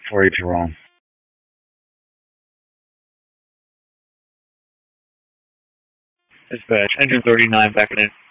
for you, Jerome. Dispatch, engine 39 backing in.